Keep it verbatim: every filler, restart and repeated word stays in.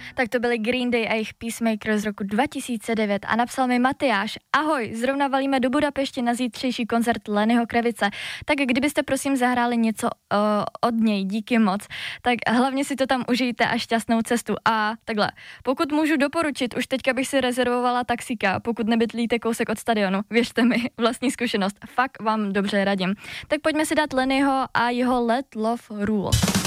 Tak to byly Green Day a jejich Peacemaker z roku dva tisíce devět a napsal mi Matyáš: Ahoj, zrovna valíme do Budapešti na zítřejší koncert Lennyho Kravice, tak kdybyste prosím zahráli něco uh, od něj, díky moc, tak hlavně si to tam užijte a šťastnou cestu. A takhle, pokud můžu doporučit, už teďka bych si rezervovala taxíka, pokud nebydlíte kousek od stadionu, věřte mi, vlastní zkušenost, fakt vám dobře radím. Tak pojďme si dát Lennyho a jeho Let Love Rule.